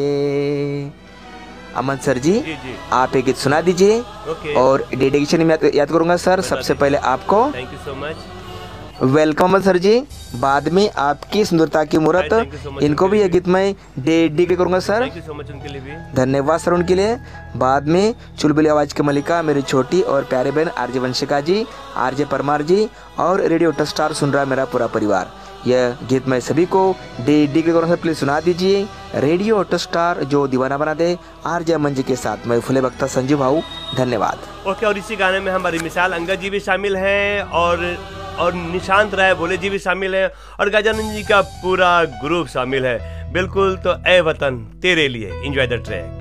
अमन sir जी, जी। आप एक गीत सुना दीजिए। ओके। और डेडिकेशन में याद करूंगा सर। सबसे पहले आपको thank you so much. Welcome Aman sir जी। बाद में आपकी सुंदरता की मूर्त, थैंक यू सो मच इनको उनके भी लिए ये गीत मैं डेडिकेट करूंगा sir. Thank you so much उनके लिए भी। धन्यवाद सर उनके लिए। बाद में चुलबुली आवाज़ की मलिका मेरी छोटी और प्यारे बहन आरजे वंशिका जी, आरजे परमार जी और रेडियो स्टार सुन रहा है मेरा पूरा परिवार। यह गीत मैं सभी को डेडिकेट करूँगा सर, प्लीज़ सुना दीजिए। रेडियो स्टार जो दीवाना बना दे, आरजे अमन जी के साथ मैं फुले वक्ता संजीव भाऊ। धन्यवाद। ओके। और इसी गाने में हमारी मिसाल अंगद जी भी शामिल हैं और निशांत राय भोले जी भी शामिल हैं और गजानन जी का पूरा ग्रुप शामिल है। बिल्कुल। तो ए वतन तेरे लिए, एंजॉय द ट्रैक।